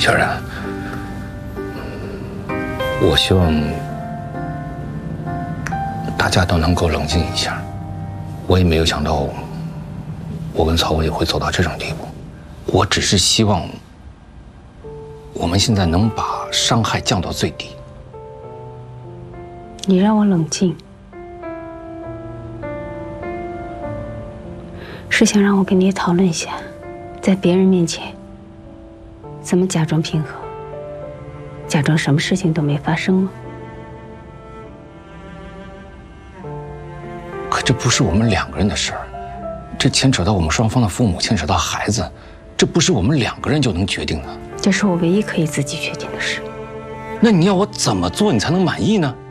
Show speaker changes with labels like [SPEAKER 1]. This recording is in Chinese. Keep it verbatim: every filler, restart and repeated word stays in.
[SPEAKER 1] 小然，我希望大家都能够冷静一下。我也没有想到，我跟曹伟会走到这种地步。我只是希望，我们现在能把伤害降到最低。
[SPEAKER 2] 你让我冷静，是想让我跟你讨论一下，在别人面前怎么假装平和，假装什么事情都没发生吗？
[SPEAKER 1] 可这不是我们两个人的事儿，这牵扯到我们双方的父母，牵扯到孩子，这不是我们两个人就能决定的。
[SPEAKER 2] 这是我唯一可以自己决定的事。
[SPEAKER 1] 那你要我怎么做你才能满意呢？